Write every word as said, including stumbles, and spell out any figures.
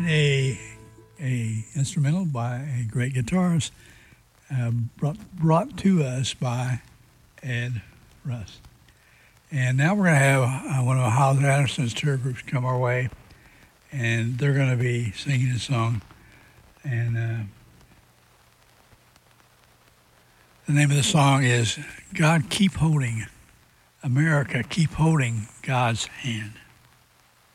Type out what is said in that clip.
a a instrumental by a great guitarist uh, brought brought to us by Ed Rust. And now we're going to have uh, one of Howes Anderson's tour groups come our way, and they're going to be singing a song. And uh, the name of the song is God Keep Holding, America Keep Holding God's Hand.